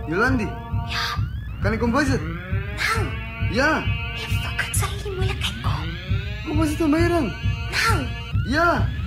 Yolandi, Ja, kan ik kombuizen? nou, Ja, het fokat sa moeilikheid ko. kombuizen to mayroon. Nou, Ja,